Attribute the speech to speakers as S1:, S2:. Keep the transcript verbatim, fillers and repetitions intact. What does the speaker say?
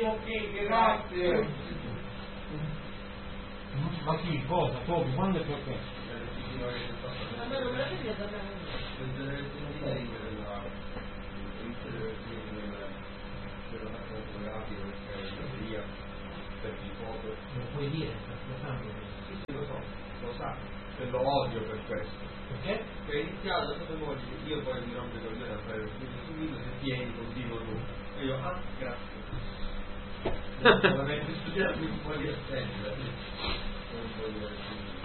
S1: ok, grazie.
S2: Ma chi? Cosa? Come? Quando e perché?
S3: Ma me lo volete dire da
S2: Lo puoi dire, lo sanno.
S1: Sì, lo so, lo sa, se lo odio per questo.
S2: Perché?
S1: Che è iniziato da sotto moglie, io poi mi rompo i coglioni a fare lo studio subito, se vieni continuo tu. E io, ah, grazie. Solamente studiarmi un po' di attenta, non voglio